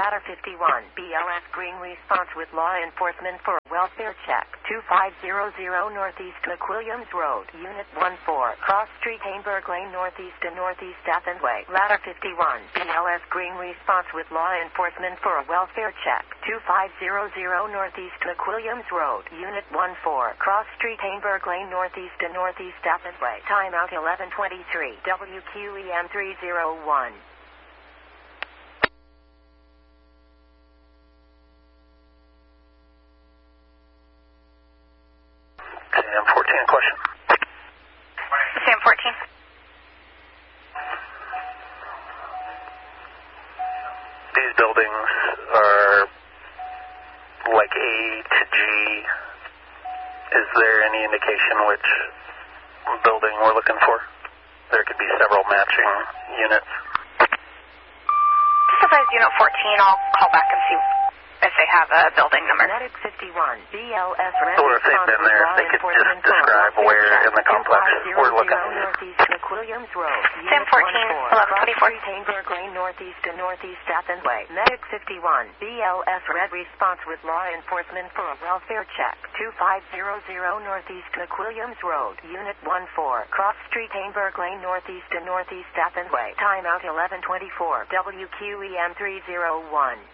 Ladder 51, BLS Green response with law enforcement for a welfare check. 2500 Northeast McWilliams Road, Unit 14, Cross Street, Hainburg Lane, Northeast to Northeast Athens Way. Ladder 51, BLS Green response with law enforcement for a welfare check. 2500 Northeast McWilliams Road, Unit 14, Cross Street, Hainburg Lane, Northeast to Northeast Athens Way. Timeout 11:23. WQEM 301. Sam 14, question. Sam 14. These buildings are like A to G. Is there any indication which building we're looking for? There could be several matching units. Supervised Unit 14, I'll call back and see if they have a building number. Medic 51, BLS Red Or if they've been there, if they could just describe where in the complex we're looking. Northeast McWilliams Road, Sam 14, 1124. Hainburg Lane, Northeast to Northeast Athens Way. Medic 51, BLS Red response with law enforcement for a welfare check. 2500 Northeast McWilliams Road, Unit 14, Cross Street, Hainburg Lane, Northeast to Northeast Athens Way. Timeout 11:24. WQEM 301.